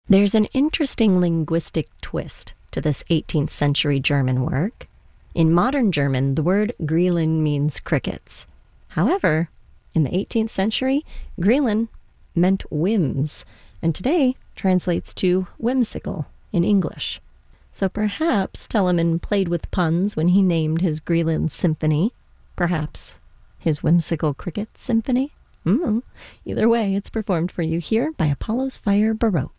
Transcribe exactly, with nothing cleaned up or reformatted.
There's an interesting linguistic twist to this eighteenth century German work. In modern German, the word Grillen means crickets. However, in the eighteenth century, Grillen meant whims, and today translates to whimsical in English. So perhaps Telemann played with puns when he named his Grillen Symphony. Perhaps his whimsical cricket symphony? Mm. Either way, it's performed for you here by Apollo's Fire Baroque.